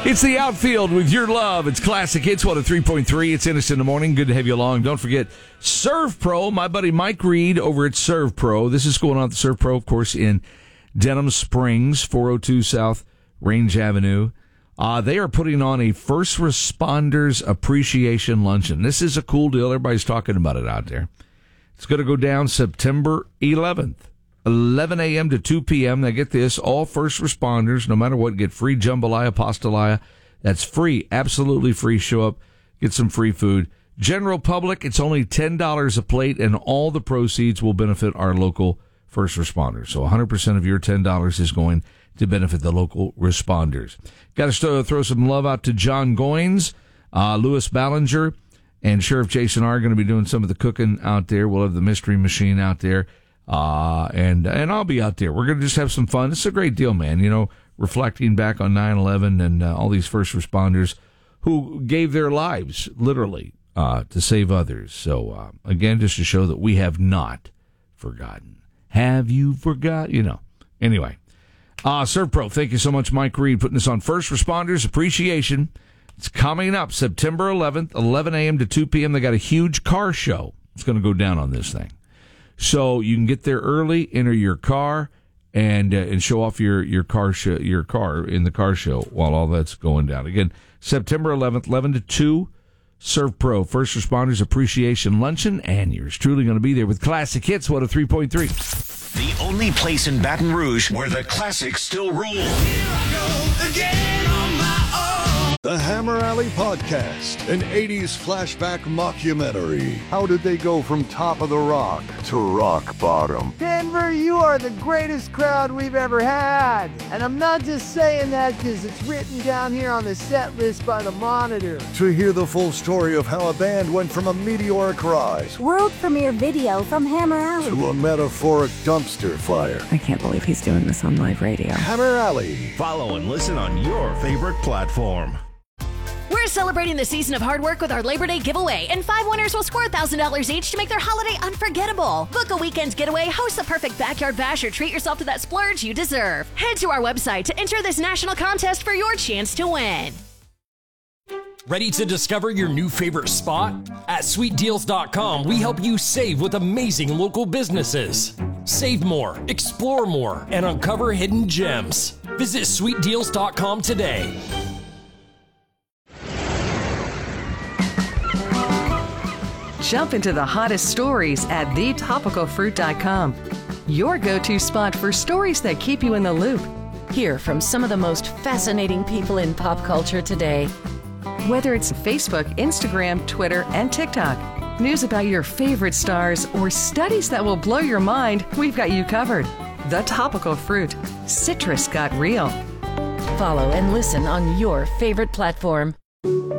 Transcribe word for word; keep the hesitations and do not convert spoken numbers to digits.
It's the outfield with your love. It's Classic Hits one oh three point three. It's Innocent in the Morning. Good to have you along. Don't forget Serve Pro. My buddy Mike Reed over at Serve Pro. This is going on at the Serve Pro, of course, in Denham Springs, four oh two South Range Avenue. Uh, they are putting on a First Responders Appreciation Luncheon. This is a cool deal. Everybody's talking about it out there. It's going to go down September eleventh. eleven a.m. to two p.m. Now get this, all first responders, no matter what, get free jambalaya, pastalaya. That's free, absolutely free. Show up, get some free food. General public, it's only ten dollars a plate, and all the proceeds will benefit our local first responders. So one hundred percent of your ten dollars is going to benefit the local responders. Got to throw some love out to John Goins, uh, Louis Ballinger, and Sheriff Jason R. are going to be doing some of the cooking out there. We'll have the Mystery Machine out there. Uh, and, and I'll be out there. We're going to just have some fun. It's a great deal, man. You know, reflecting back on nine eleven and uh, all these first responders who gave their lives, literally, uh, to save others. So, uh, again, just to show that we have not forgotten. Have you forgot? You know. Anyway, uh, Serve Pro, thank you so much, Mike Reed, putting this on First Responders Appreciation. It's coming up September eleventh, eleven a.m. to two p.m. They got a huge car show. It's going to go down on this thing. So you can get there early, enter your car, and uh, and show off your your car show, your car in the car show while all that's going down. Again, September eleventh, eleven to two, Serve Pro, First Responders Appreciation Luncheon, and yours truly going to be there with Classic Hits one oh three point three. The only place in Baton Rouge where the classics still rule. Here I go again on my own. The Hammer Alley Podcast, an eighties flashback mockumentary. How did they go from top of the rock to rock bottom? Denver, you are the greatest crowd we've ever had. And I'm not just saying that because it's written down here on the set list by the Monitor. To hear the full story of how a band went from a meteoric rise, world premiere video from Hammer Alley, to a metaphoric dumpster fire. I can't believe he's doing this on live radio. Hammer Alley. Follow and listen on your favorite platform. We're celebrating the season of hard work with our Labor Day giveaway, and five winners will score one thousand dollars each to make their holiday unforgettable. Book a weekend getaway, host the perfect backyard bash, or treat yourself to that splurge you deserve. Head to our website to enter this national contest for your chance to win. Ready to discover your new favorite spot? At sweet deals dot com, we help you save with amazing local businesses. Save more, explore more, and uncover hidden gems. Visit sweet deals dot com today. Jump into the hottest stories at the topical fruit dot com. Your go-to spot for stories that keep you in the loop. Hear from some of the most fascinating people in pop culture today. Whether it's Facebook, Instagram, Twitter, and TikTok, news about your favorite stars, or studies that will blow your mind, we've got you covered. The Topical Fruit. Citrus got real. Follow and listen on your favorite platform.